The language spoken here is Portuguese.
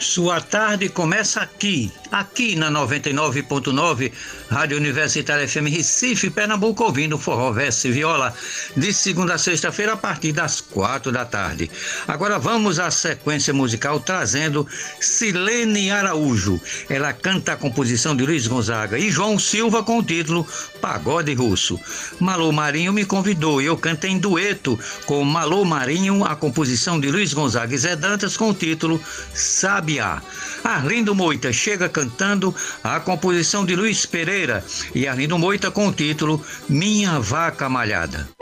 Sua tarde começa aqui na 99.9, Rádio Universitária FM Recife, Pernambuco, ouvindo forró, verso e viola, de segunda a sexta-feira, a partir das 4 da tarde. Agora vamos à sequência musical, trazendo Silene Araújo. Ela canta a composição de Luiz Gonzaga e João Silva com o título Pagode Russo. Malu Marinho me convidou e eu cantei em dueto com Malu Marinho a composição de Luiz Gonzaga e Zé Dantas com o título Sabiá. Arlindo Moita chega cantando a composição de Luiz Pereira e Arlindo Moita com o título Minha Vaca Malhada.